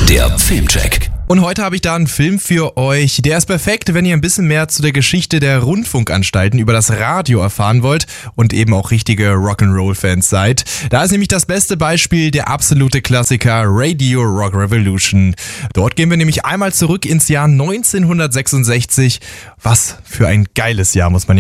Der Filmcheck. Und heute habe ich da einen Film für euch. Der ist perfekt, wenn ihr ein bisschen mehr zu der Geschichte der Rundfunkanstalten über das Radio erfahren wollt und eben auch richtige Rock'n'Roll-Fans seid. Da ist nämlich das beste Beispiel der absolute Klassiker Radio Rock Revolution. Dort gehen wir nämlich einmal zurück ins Jahr 1966. Was für ein geiles Jahr, muss man ja